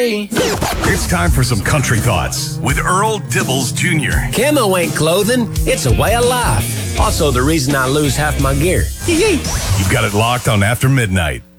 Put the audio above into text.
It's time for some country thoughts with Earl Dibbles Jr. Camo ain't clothing, it's a way of life. Also the reason I lose half my gear. You've got it locked on After Midnight.